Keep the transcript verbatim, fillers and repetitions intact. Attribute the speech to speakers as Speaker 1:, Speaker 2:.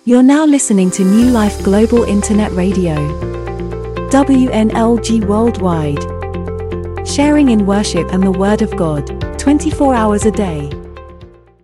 Speaker 1: You're now listening to New Life Global Internet Radio, W N L G Worldwide, sharing in worship and the Word of God, twenty-four hours a day.